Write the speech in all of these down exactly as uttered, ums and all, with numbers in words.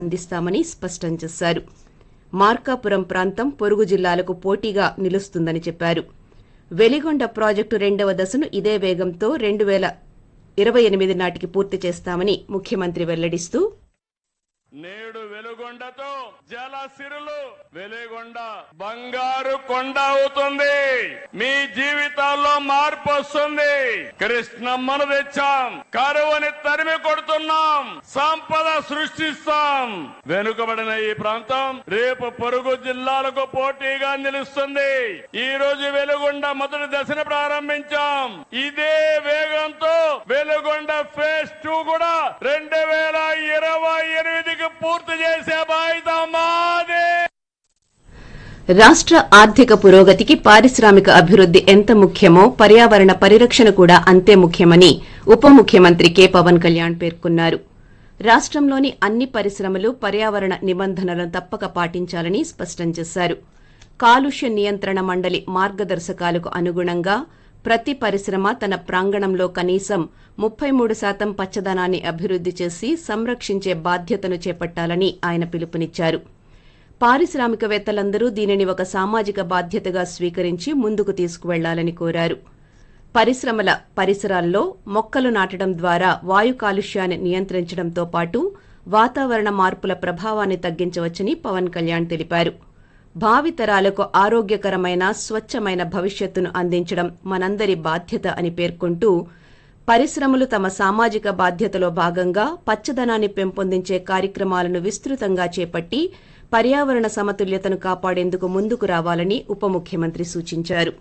అందిస్తామని స్పష్టం చేశారు. మార్కాపురం ప్రాంతం పొరుగు జిల్లాలకు పోటీగా నిలుస్తుందని చెప్పారు. వెలిగొండ ప్రాజెక్టు రెండవ దశను ఇదే వేగంతో రెండు వేల ఇరవై ఎనిమిది నాటికి పూర్తి చేస్తామని ముఖ్యమంత్రి వెల్లడిస్తూ, నేడు వెలుగొండతో జలసిరులు వెలుగొండ బంగారు కొండ అవుతుంది. మీ జీవితాల్లో మార్పు వస్తుంది. కృష్ణమ్మను తెచ్చాం, కరువుని తరిమి కొడుతున్నాం, సంపద సృష్టిస్తాం. వెనుకబడిన ఈ ప్రాంతం రేపు పొరుగు జిల్లాలకు పోటీగా నిలుస్తుంది. ఈ రోజు వెలుగొండ మొదటి దశను ప్రారంభించాం. ఇదే వేగంతో వెలుగొండ ఫేజ్ టూ కూడా రెండు వేల ఇరవై ఎనిమిది పూర్తి చేసే బాధ్యత మాదే. రాష్ట్ర ఆర్థిక పురోగతికి పారిశ్రామిక అభివృద్ది ఎంత ముఖ్యమో పర్యావరణ పరిరక్షణ కూడా అంతే ముఖ్యమని ఉప ముఖ్యమంత్రి కె పవన్ కళ్యాణ్ పేర్కొన్నారు. రాష్ట్రంలోని అన్ని పరిశ్రమలు పర్యావరణ నిబంధనలను తప్పక పాటించాలని స్పష్టం చేశారు. కాలుష్య నియంత్రణ మండలి మార్గదర్శకాలకు అనుగుణంగా ప్రతి పరిశ్రమ తన ప్రాంగణంలో కనీసం ముప్పై మూడు శాతం పచ్చదనాన్ని అభివృద్ది చేసి సంరక్షించే బాధ్యతను చేపట్టాలని ఆయన పిలుపునిచ్చారు. పారిశ్రామికవేత్తలందరూ దీనిని ఒక సామాజిక బాధ్యతగా స్వీకరించి ముందుకు తీసుకువెళ్లాలని కోరారు. పరిశ్రమల పరిసరాల్లో మొక్కలు నాటడం ద్వారా వాయు కాలుష్యాన్ని నియంత్రించడంతో పాటు వాతావరణ మార్పుల ప్రభావాన్ని తగ్గించవచ్చని పవన్ కళ్యాణ్ తెలిపారు. భావితరాలకు ఆరోగ్యకరమైన స్వచ్ఛమైన భవిష్యత్తును అందించడం మనందరి బాధ్యత అని పేర్కొంటూ, పరిశ్రమలు తమ సామాజిక బాధ్యతలో భాగంగా పచ్చదనాన్ని పెంపొందించే కార్యక్రమాలను విస్తృతంగా చేపట్టి పర్యావరణ సమతుల్యతను కాపాడేందుకు ముందుకు రావాలని ఉప ముఖ్యమంత్రి సూచించారు.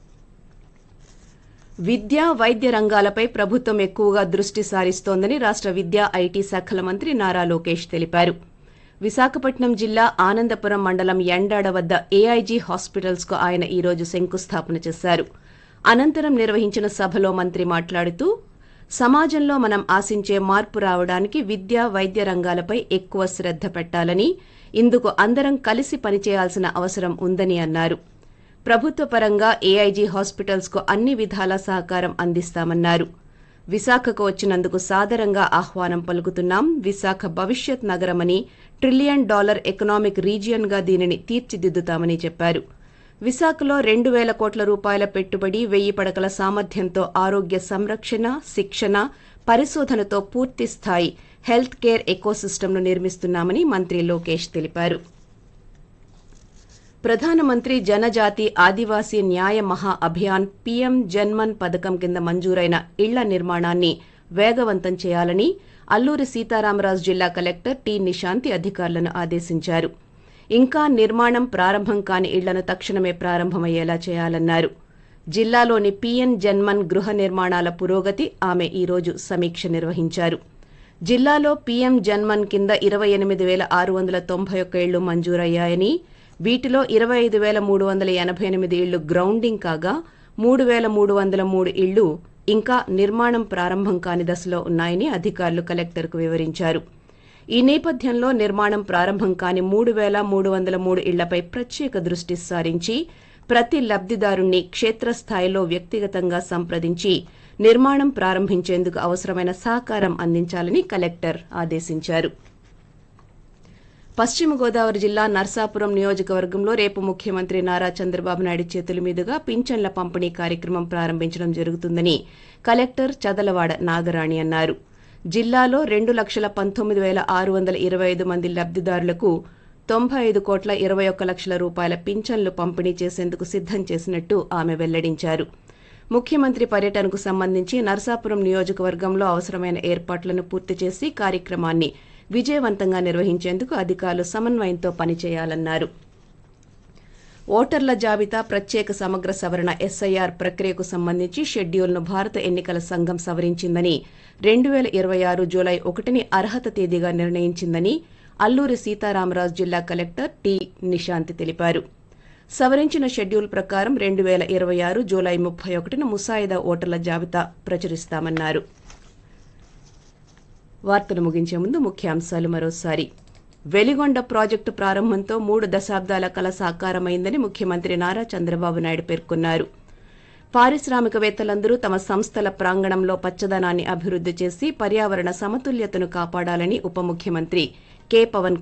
విద్య, వైద్య రంగాలపై ప్రభుత్వం ఎక్కువగా దృష్టి సారిస్తోందని రాష్ట్ర విద్యా, ఐటీ శాఖల మంత్రి నారా లోకేష్ తెలిపారు. విశాఖపట్నం జిల్లా ఆనందపురం మండలం యండాడ వద్ద ఏఐజీ హాస్పిటల్స్ కు ఆయన ఈ రోజు శంకుస్థాపన చేశారు. అనంతరం నిర్వహించిన సభలో మంత్రి మాట్లాడుతూ, సమాజంలో మనం ఆశించే మార్పు రావడానికి విద్య, వైద్య రంగాలపై ఎక్కువ శ్రద్ధ పెట్టాలని, ఇందుకు అందరం కలిసి పనిచేయాల్సిన అవసరం ఉందని అన్నారు. ప్రభుత్వ పరంగా ఏఐజీ హాస్పిటల్స్ కు అన్ని విధాల సహకారం అందిస్తామన్నారు. విశాఖకు వచ్చినందుకు సాదరంగా ఆహ్వానం పలుకుతున్నాం. విశాఖ భవిష్యత్ నగరమని, ట్రిలియన్ డాలర్ ఎకనామిక్ రీజియన్ గా దీనిని తీర్చిదిద్దుతామని చెప్పారు. విశాఖలో రెండు వేల కోట్ల రూపాయల పెట్టుబడి, వెయ్యి పడకల సామర్థ్యంతో ఆరోగ్య సంరక్షణ, శిక్షణ, పరిశోధనతో పూర్తి స్థాయి హెల్త్ కేర్ ఎకోసిస్టమ్ను నిర్మిస్తున్నామని మంత్రి లోకేష్ తెలిపారు. ప్రధానమంత్రి జనజాతి ఆదివాసీ న్యాయ మహా అభియాన్ పీఎం జన్మన్ పథకం కింద మంజూరైన ఇళ్ల నిర్మాణాన్ని వేగవంతం చేయాలని అల్లూరి సీతారామరాజు జిల్లా కలెక్టర్ టి నిశాంతి అధికారులను ఆదేశించారు. ఇంకా నిర్మాణం ప్రారంభం కాని ఇళ్లను తక్షణమే ప్రారంభమయ్యేలా చేయాలన్నారు. జిల్లాలోని పీఎం జన్మన్ గృహ నిర్మాణాల పురోగతి ఆమె ఈ రోజు సమీక్ష నిర్వహించారు. జిల్లాలో పీఎం జన్మన్ కింద ఇరవై ఎనిమిది వేల ఆరు వందల తొంభై ఒక్క ఇళ్లు మంజూరయ్యాయని, వీటిలో ఇరవై ఐదు వేల మూడు వందల ఎనభై ఎనిమిది ఇళ్లు గ్రౌండింగ్ కాగా మూడు వేల మూడు వందల మూడు ఇళ్లు ఇంకా నిర్మాణం ప్రారంభం కాని దశలో ఉన్నాయని అధికారులు కలెక్టర్కు వివరించారు. ఈ నేపథ్యంలో నిర్మాణం ప్రారంభం కాని మూడు వేల మూడు వందల మూడు ఇళ్లపై ప్రత్యేక దృష్టి సారించి ప్రతి లబ్దిదారుణ్ణి క్షేత్రస్థాయిలో వ్యక్తిగతంగా సంప్రదించి నిర్మాణం ప్రారంభించేందుకు అవసరమైన సహకారం అందించాలని కలెక్టర్ ఆదేశించారు. పశ్చిమ గోదావరి జిల్లా నర్సాపురం నియోజకవర్గంలో రేపు ముఖ్యమంత్రి నారా చంద్రబాబు నాయుడు చేతుల మీదుగా పింఛన్ల పంపిణీ కార్యక్రమం ప్రారంభించడం జరుగుతుందని కలెక్టర్ చదలవాడ నాగరాణి అన్నారు. జిల్లాలో రెండు లక్షల పంతొమ్మిది వేల ఆరు వందల ఇరవై ఐదు మంది లబ్దిదారులకు తొంభై ఐదు కోట్ల ఇరవై ఒక్క లక్షల రూపాయల పింఛన్లు పంపిణీ చేసేందుకు సిద్దం చేసినట్టు ఆమె వెల్లడించారు. ముఖ్యమంత్రి పర్యటనకు సంబంధించి నర్సాపురం నియోజకవర్గంలో అవసరమైన ఏర్పాట్లను పూర్తి చేసి కార్యక్రమాన్ని విజయవంతంగా నిర్వహించేందుకు అధికారులు సమన్వయంతో పనిచేయాలన్నారు. ఓటర్ల జాబితా ప్రత్యేక సమగ్ర సవరణ ఎస్ఐఆర్ ప్రక్రియకు సంబంధించి షెడ్యూల్ను భారత ఎన్నికల సంఘం సవరించిందని, రెండు వేల ఇరవై ఆరు జూలై ఒకటిని అర్హత తేదీగా నిర్ణయించిందని అల్లూరి సీతారామరాజు జిల్లా కలెక్టర్ టి నిశాంతి తెలిపారు. సవరించిన షెడ్యూల్ ప్రకారం రెండు వేల ఇరవై ఆరు జూలై ముప్పై ఒకటిన ముసాయిదా ఓటర్ల జాబితా ప్రచురిస్తామన్నారు. వార్తలు ముగించే ముందు ముఖ్యాంశాలు మరోసారి. వెలిగొండ ప్రాజెక్టు ప్రారంభంతో మూడు దశాబ్దాల కల సాకారమైందని ముఖ్యమంత్రి నారా చంద్రబాబు నాయుడు పేర్కొన్నారు. పారిశ్రామికవేత్తలందరూ తమ సంస్థల ప్రాంగణంలో పచ్చదనాన్ని అభివృద్ది చేసి పర్యావరణ సమతుల్యతను కాపాడాలని ఉప ముఖ్యమంత్రి కె పవన్